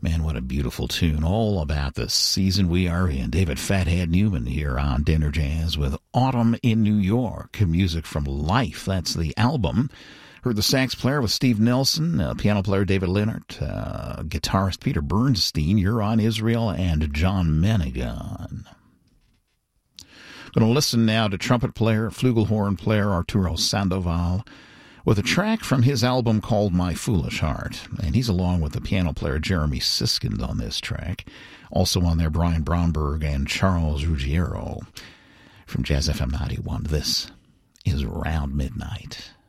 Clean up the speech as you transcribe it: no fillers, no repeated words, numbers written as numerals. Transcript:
Man, what a beautiful tune, all about the season we are in. David Fathead Newman here on Dinner Jazz with Autumn in New York, music from Life. That's the album. Heard the sax player with Steve Nelson, piano player David Leonard, guitarist Peter Bernstein, Euron Israel, and John Menegan. Going to listen now to trumpet player, flugelhorn player Arturo Sandoval, with a track from his album called My Foolish Heart. And he's along with the piano player Jeremy Siskind on this track. Also on there, Brian Bromberg and Charles Ruggiero. From Jazz FM 91, this is Around Midnight.